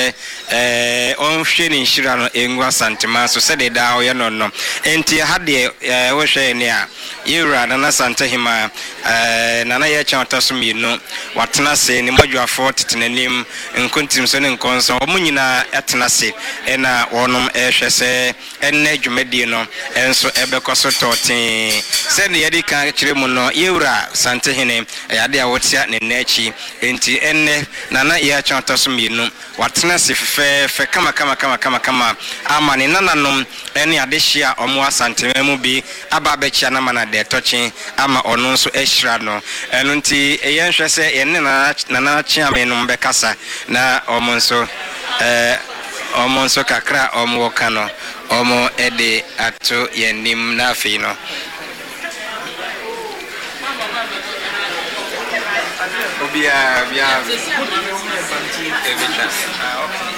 se on hwe ni nhira no engu asantema so se de da oye no no enti ha de wo hwe ni a yewura na santehima na ye chanta so mienu watena se ni modwafo tetenanim nkontim so ne nkonso omunyina etena se na wonom hwe se enne dwumadi no enso ebekoso totin se ne yedi kan kire mu no yewura santehene yade a wotia ne nachi enti enne na ye chanta so mienu watena se fe kama ama ne nananom ene adehia omo asantema mu bi aba bechia na mana de tochen ama ono nso ehira no eno nti eyen hwe se ene na chia me no bekasa na omo nso kakra omo woka no omo ede ato yenim na afi no obia